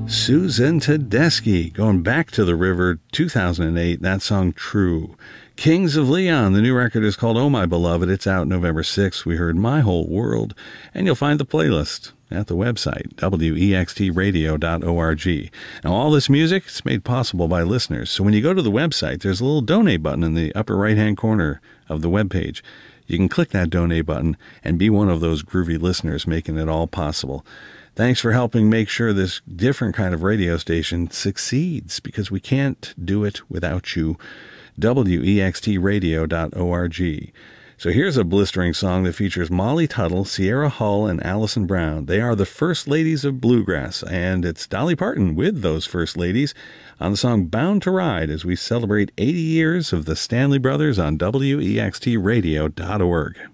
Susan Tedeschi, going back to the river, 2008, that song True. Kings of Leon, the new record is called Oh My Beloved. It's out November 6th. We heard My Whole World, and you'll find the playlist at the website, wextradio.org. Now, all this music is made possible by listeners, so when you go to the website, there's a little donate button in the upper right-hand corner of the webpage. You can click that donate button and be one of those groovy listeners making it all possible. Thanks for helping make sure this different kind of radio station succeeds, because we can't do it without you. wextradio.org. So here's a blistering song that features Molly Tuttle, Sierra Hull, and Allison Brown. They are the First Ladies of Bluegrass, and it's Dolly Parton with those First Ladies on the song Bound to Ride as we celebrate 80 years of the Stanley Brothers on wextradio.org.